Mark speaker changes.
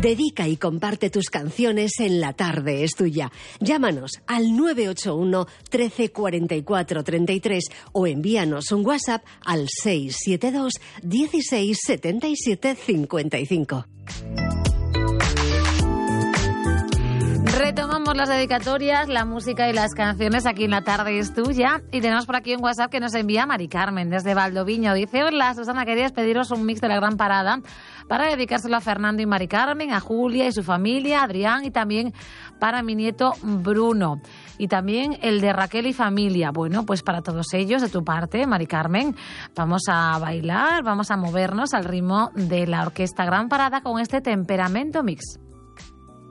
Speaker 1: Dedica y comparte tus canciones en La Tarde es Tuya. Llámanos al 981 13 44 33 o envíanos un WhatsApp al 672 16 77 55.
Speaker 2: Retomamos las dedicatorias, la música y las canciones aquí en La Tarde es Tuya. Y tenemos por aquí un WhatsApp que nos envía Mari Carmen desde Valdoviño. Dice: hola Susana, quería pediros un mix de La Gran Parada para dedicárselo a Fernando y Mari Carmen, a Julia y su familia, a Adrián y también para mi nieto Bruno. Y también el de Raquel y familia. Bueno, pues para todos ellos, de tu parte, Mari Carmen, vamos a bailar, vamos a movernos al ritmo de la Orquesta Gran Parada con este Temperamento Mix.